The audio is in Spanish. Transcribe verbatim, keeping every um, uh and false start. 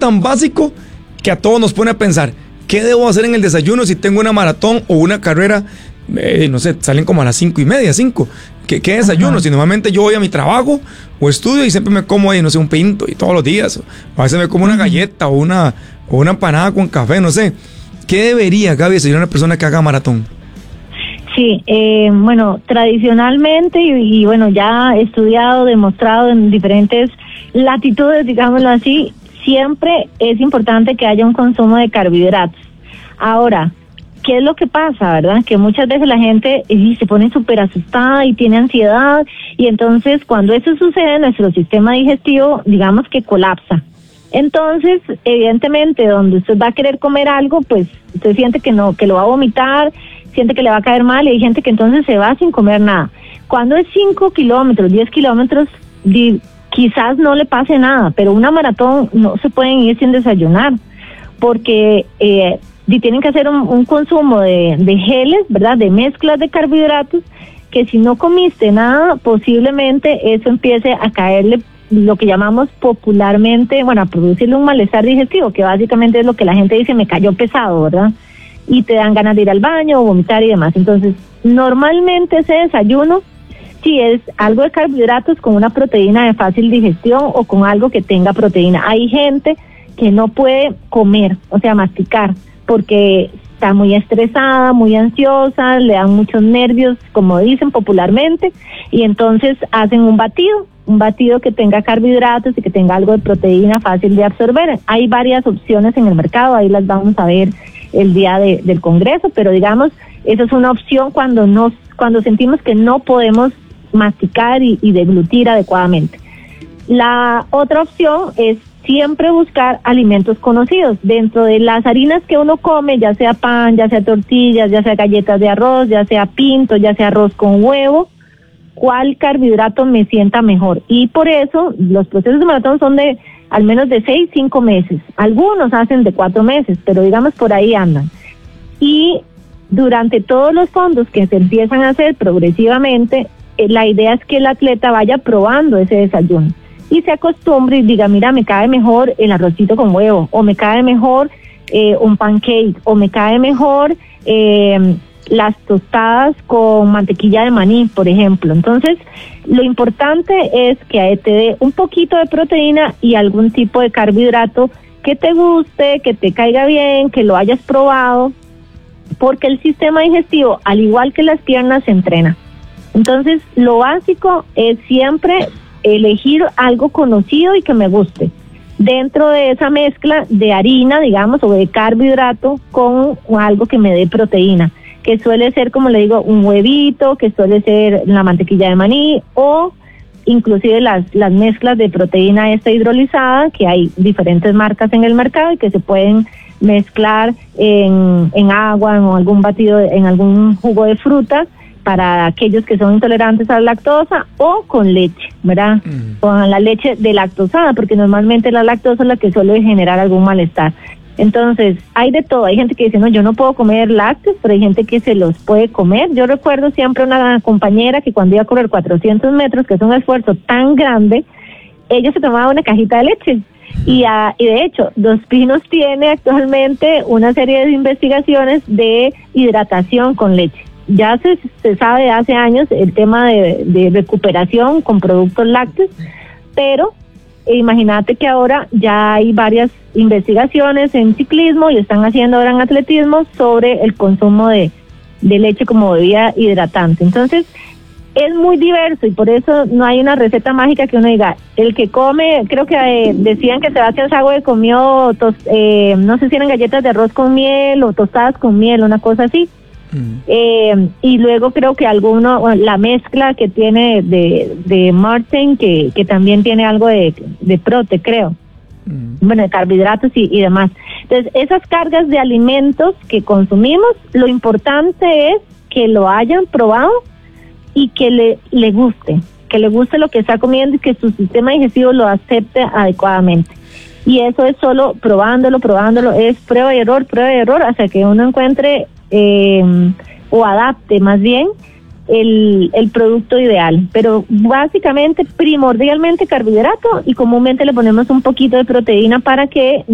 tan básico que a todos nos pone a pensar, ¿qué debo hacer en el desayuno si tengo una maratón o una carrera? Eh, no sé, salen como a las cinco y media, cinco. ¿Qué, qué desayuno? Ajá. Si normalmente yo voy a mi trabajo o estudio y siempre me como ahí, no sé, un pinto y todos los días. O a veces me como una galleta o una, o una empanada con café, no sé. ¿Qué debería, Gaby, desayunar una persona que haga maratón? Sí, eh, bueno, tradicionalmente y, y bueno, ya estudiado, demostrado en diferentes latitudes, digámoslo así, siempre es importante que haya un consumo de carbohidratos. Ahora, ¿qué es lo que pasa, verdad? Que muchas veces la gente eh, se pone súper asustada y tiene ansiedad, y entonces cuando eso sucede, nuestro sistema digestivo, digamos que colapsa. Entonces, evidentemente, donde usted va a querer comer algo, pues usted siente que no, que lo va a vomitar, siente que le va a caer mal, y hay gente que entonces se va sin comer nada. Cuando es cinco kilómetros, diez kilómetros, di, quizás no le pase nada, pero una maratón no se pueden ir sin desayunar, porque eh, di, tienen que hacer un, un consumo de, de geles, ¿verdad?, de mezclas de carbohidratos, que si no comiste nada, posiblemente eso empiece a caerle lo que llamamos popularmente, bueno, a producirle un malestar digestivo, que básicamente es lo que la gente dice, me cayó pesado, ¿verdad? Y te dan ganas de ir al baño o vomitar y demás. Entonces, normalmente ese desayuno, si es algo de carbohidratos con una proteína de fácil digestión o con algo que tenga proteína. Hay gente que no puede comer, o sea, masticar, porque está muy estresada, muy ansiosa, le dan muchos nervios, como dicen popularmente, y entonces hacen un batido, un batido que tenga carbohidratos y que tenga algo de proteína fácil de absorber. Hay varias opciones en el mercado, ahí las vamos a ver el día de, del congreso, pero digamos, esa es una opción cuando nos, cuando sentimos que no podemos masticar y, y deglutir adecuadamente. La otra opción es siempre buscar alimentos conocidos. Dentro de las harinas que uno come, ya sea pan, ya sea tortillas, ya sea galletas de arroz, ya sea pinto, ya sea arroz con huevo, ¿cuál carbohidrato me sienta mejor? Y por eso los procesos de maratón son de al menos de seis, cinco meses. Algunos hacen de cuatro meses, pero digamos por ahí andan. Y durante todos los fondos que se empiezan a hacer progresivamente, eh, la idea es que el atleta vaya probando ese desayuno y se acostumbre y diga, mira, me cae mejor el arrocito con huevo, o me cae mejor eh, un pancake, o me cae mejor eh, las tostadas con mantequilla de maní, por ejemplo. Entonces, lo importante es que te dé un poquito de proteína y algún tipo de carbohidrato que te guste, que te caiga bien, que lo hayas probado, porque el sistema digestivo, al igual que las piernas, se entrena. Entonces, lo básico es siempre elegir algo conocido y que me guste, dentro de esa mezcla de harina, digamos, o de carbohidrato con algo que me dé proteína, que suele ser, como le digo, un huevito, que suele ser la mantequilla de maní, o inclusive las, las mezclas de proteína esta hidrolizada, que hay diferentes marcas en el mercado y que se pueden mezclar en, en agua, en algún batido, en algún jugo de fruta, para aquellos que son intolerantes a la lactosa, o con leche, ¿verdad? Mm. Con la leche de lactosada, porque normalmente la lactosa es la que suele generar algún malestar. Entonces, hay de todo. Hay gente que dice, no, yo no puedo comer lácteos, pero hay gente que se los puede comer. Yo recuerdo siempre una compañera que cuando iba a correr cuatrocientos metros, que es un esfuerzo tan grande, ella se tomaba una cajita de leche. Y, uh, y de hecho, Dos Pinos tiene actualmente una serie de investigaciones de hidratación con leche. Ya se, se sabe hace años el tema de, de recuperación con productos lácteos, pero imagínate que ahora ya hay varias investigaciones en ciclismo y están haciendo ahora en atletismo sobre el consumo de, de leche como bebida hidratante. Entonces, es muy diverso y por eso no hay una receta mágica que uno diga, el que come, creo que eh, decían que Sebastián Sagüe comió, tos, eh, no sé si eran galletas de arroz con miel o tostadas con miel, una cosa así. Mm. Eh, y luego creo que alguno, bueno, la mezcla que tiene de, de Martin, que, que también tiene algo de, de prote, creo. Mm. Bueno, de carbohidratos y, y demás. Entonces, esas cargas de alimentos que consumimos, lo importante es que lo hayan probado y que le, le guste, que le guste lo que está comiendo y que su sistema digestivo lo acepte adecuadamente. Y eso es solo probándolo, probándolo, es prueba y error, prueba y error, hasta que uno encuentre eh, o adapte más bien el, el producto ideal. Pero básicamente, primordialmente carbohidrato, y comúnmente le ponemos un poquito de proteína para que